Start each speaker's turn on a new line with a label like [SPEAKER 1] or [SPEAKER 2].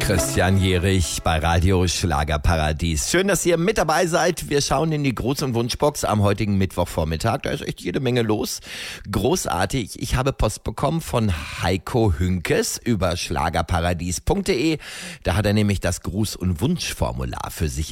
[SPEAKER 1] Christian Jerich bei Radio Schlagerparadies. Schön, dass ihr mit dabei seid. Wir schauen in die Gruß- und Wunschbox am heutigen Mittwochvormittag. Da ist echt jede Menge los. Großartig. Ich habe Post bekommen von Heiko Hünkes über schlagerparadies.de. Da hat er nämlich das Gruß- und Wunschformular für sich